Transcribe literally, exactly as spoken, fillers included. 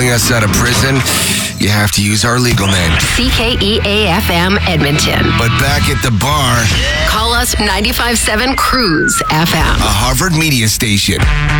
calling us out of prison, you have to use our legal name. C K E A F M Edmonton. But back at the bar, Call us ninety-five point seven Cruise F M. a Harvard media station.